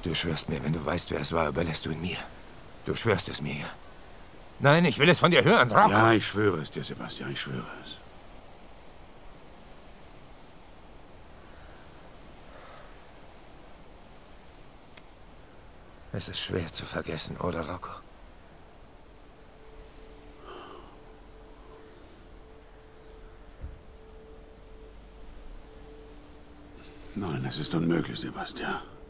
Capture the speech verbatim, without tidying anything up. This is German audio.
Du schwörst mir, wenn du weißt, wer es war, überlässt du ihn mir. Du schwörst es mir, ja? Nein, ich will es von dir hören, Rocco. Ja, ich schwöre es dir, Sebastian, ich schwöre es. Es ist schwer zu vergessen, oder, Rocco? Nein, es ist unmöglich, Sebastian.